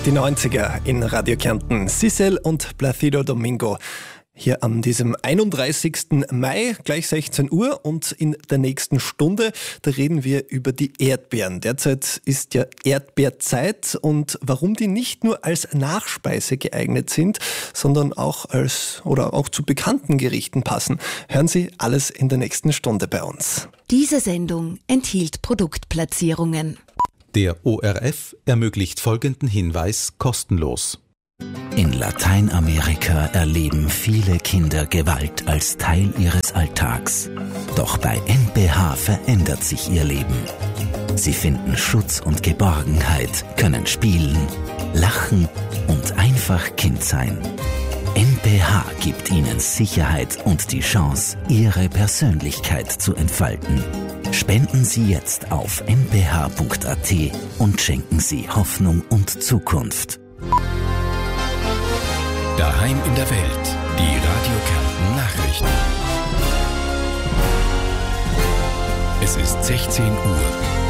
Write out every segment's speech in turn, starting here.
Die 90er in Radio Kärnten. Sissel und Placido Domingo. Hier an diesem 31. Mai, gleich 16 Uhr, und in der nächsten Stunde, da reden wir über die Erdbeeren. Derzeit ist ja Erdbeerzeit, und warum die nicht nur als Nachspeise geeignet sind, sondern auch auch zu bekannten Gerichten passen, hören Sie alles in der nächsten Stunde bei uns. Diese Sendung enthielt Produktplatzierungen. Der ORF ermöglicht folgenden Hinweis kostenlos. In Lateinamerika erleben viele Kinder Gewalt als Teil ihres Alltags. Doch bei NPH verändert sich ihr Leben. Sie finden Schutz und Geborgenheit, können spielen, lachen und einfach Kind sein. NPH gibt ihnen Sicherheit und die Chance, ihre Persönlichkeit zu entfalten. Spenden Sie jetzt auf nph.at und schenken Sie Hoffnung und Zukunft. Daheim in der Welt, die Radio Kärnten Nachrichten. Es ist 16 Uhr.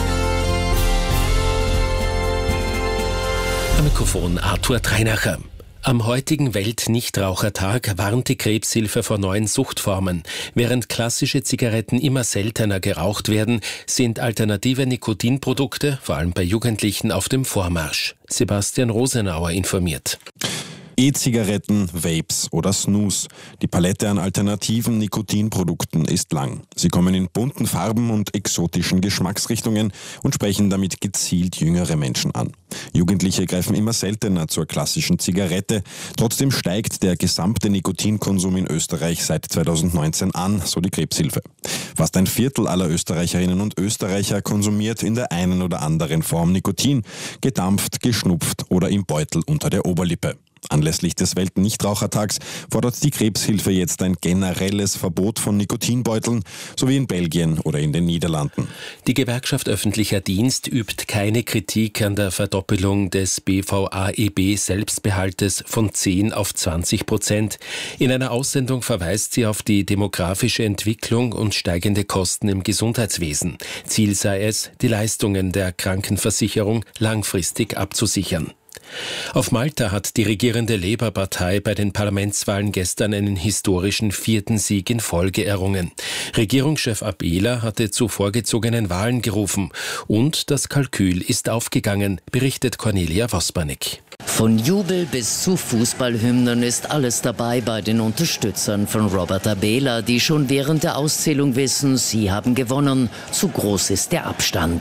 Am Mikrofon Arthur Treinacher. Am heutigen Welt-Nichtrauchertag warnt die Krebshilfe vor neuen Suchtformen. Während klassische Zigaretten immer seltener geraucht werden, sind alternative Nikotinprodukte, vor allem bei Jugendlichen, auf dem Vormarsch. Sebastian Rosenauer informiert. E-Zigaretten, Vapes oder Snus. Die Palette an alternativen Nikotinprodukten ist lang. Sie kommen in bunten Farben und exotischen Geschmacksrichtungen und sprechen damit gezielt jüngere Menschen an. Jugendliche greifen immer seltener zur klassischen Zigarette. Trotzdem steigt der gesamte Nikotinkonsum in Österreich seit 2019 an, so die Krebshilfe. Fast ein Viertel aller Österreicherinnen und Österreicher konsumiert in der einen oder anderen Form Nikotin, gedampft, geschnupft oder im Beutel unter der Oberlippe. Anlässlich des Welt-Nichtrauchertags fordert die Krebshilfe jetzt ein generelles Verbot von Nikotinbeuteln, so wie in Belgien oder in den Niederlanden. Die Gewerkschaft Öffentlicher Dienst übt keine Kritik an der Verdoppelung des BVAEB-Selbstbehaltes von 10 auf 20%. In einer Aussendung verweist sie auf die demografische Entwicklung und steigende Kosten im Gesundheitswesen. Ziel sei es, die Leistungen der Krankenversicherung langfristig abzusichern. Auf Malta hat die regierende Labour-Partei bei den Parlamentswahlen gestern einen historischen 4. Sieg in Folge errungen. Regierungschef Abela hatte zu vorgezogenen Wahlen gerufen und das Kalkül ist aufgegangen, berichtet Cornelia Wospanek. Von Jubel bis zu Fußballhymnen ist alles dabei bei den Unterstützern von Robert Abela, die schon während der Auszählung wissen, sie haben gewonnen. Zu groß ist der Abstand.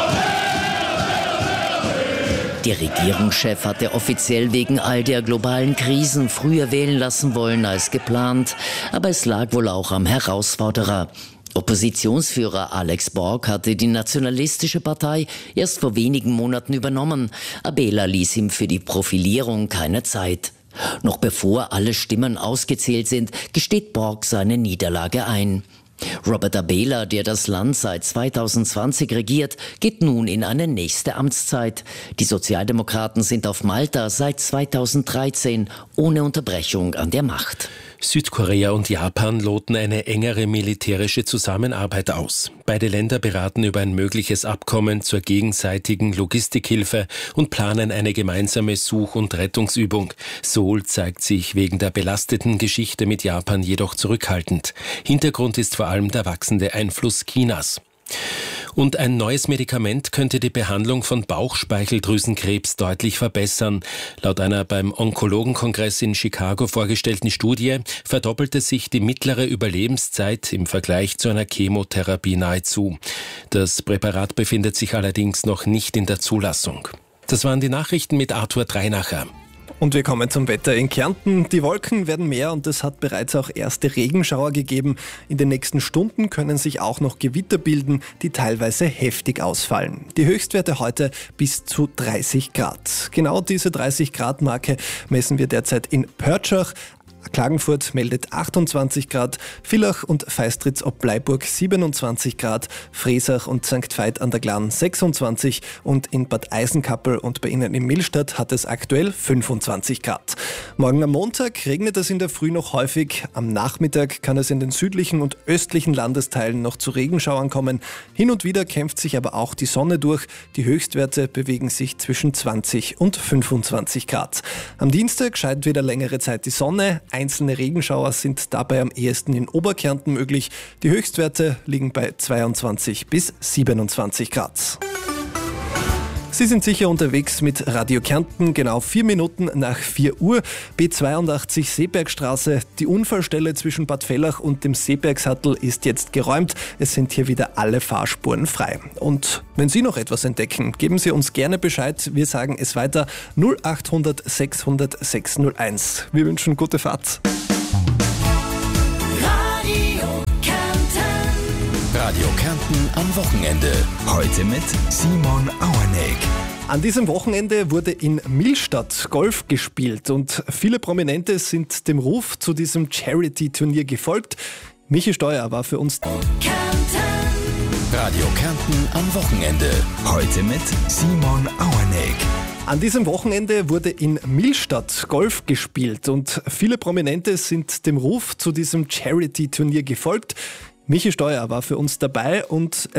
Der Regierungschef hatte offiziell wegen all der globalen Krisen früher wählen lassen wollen als geplant, aber es lag wohl auch am Herausforderer. Oppositionsführer Alex Borg hatte die nationalistische Partei erst vor wenigen Monaten übernommen. Abela ließ ihm für die Profilierung keine Zeit. Noch bevor alle Stimmen ausgezählt sind, gesteht Borg seine Niederlage ein. Robert Abela, der das Land seit 2020 regiert, geht nun in eine nächste Amtszeit. Die Sozialdemokraten sind auf Malta seit 2013 ohne Unterbrechung an der Macht. Südkorea und Japan loten eine engere militärische Zusammenarbeit aus. Beide Länder beraten über ein mögliches Abkommen zur gegenseitigen Logistikhilfe und planen eine gemeinsame Such- und Rettungsübung. Seoul zeigt sich wegen der belasteten Geschichte mit Japan jedoch zurückhaltend. Hintergrund ist vor allem der wachsende Einfluss Chinas. Und ein neues Medikament könnte die Behandlung von Bauchspeicheldrüsenkrebs deutlich verbessern. Laut einer beim Onkologenkongress in Chicago vorgestellten Studie verdoppelte sich die mittlere Überlebenszeit im Vergleich zu einer Chemotherapie nahezu. Das Präparat befindet sich allerdings noch nicht in der Zulassung. Das waren die Nachrichten mit Arthur Treinacher. Und wir kommen zum Wetter in Kärnten. Die Wolken werden mehr und es hat bereits auch erste Regenschauer gegeben. In den nächsten Stunden können sich auch noch Gewitter bilden, die teilweise heftig ausfallen. Die Höchstwerte heute bis zu 30 Grad. Genau diese 30 Grad Marke messen wir derzeit in Pörtschach. Klagenfurt meldet 28 Grad, Villach und Feistritz ob Bleiburg 27 Grad, Fresach und St. Veit an der Glan 26 und in Bad Eisenkappel und bei Ihnen in Millstatt hat es aktuell 25 Grad. Morgen am Montag regnet es in der Früh noch häufig. Am Nachmittag kann es in den südlichen und östlichen Landesteilen noch zu Regenschauern kommen. Hin und wieder kämpft sich aber auch die Sonne durch. Die Höchstwerte bewegen sich zwischen 20 und 25 Grad. Am Dienstag scheint wieder längere Zeit die Sonne. Einzelne Regenschauer sind dabei am ehesten in Oberkärnten möglich. Die Höchstwerte liegen bei 22 bis 27 Grad. Sie sind sicher unterwegs mit Radio Kärnten, genau 4 Minuten nach 4 Uhr. B82 Seebergstraße. Die Unfallstelle zwischen Bad Vellach und dem Seebergsattel ist jetzt geräumt. Es sind hier wieder alle Fahrspuren frei. Und wenn Sie noch etwas entdecken, geben Sie uns gerne Bescheid. Wir sagen es weiter 0800 600 601. Wir wünschen gute Fahrt. Radio Kärnten am Wochenende. Heute mit Simon Auerneck. An diesem Wochenende wurde in Millstatt Golf gespielt und viele Prominente sind dem Ruf zu diesem Charity-Turnier gefolgt. Michi Steuer war für uns Radio Kärnten am Wochenende. Heute mit Simon Auerneck. An diesem Wochenende wurde in Millstatt Golf gespielt und viele Prominente sind dem Ruf zu diesem Charity-Turnier gefolgt. Michi Steuer war für uns dabei und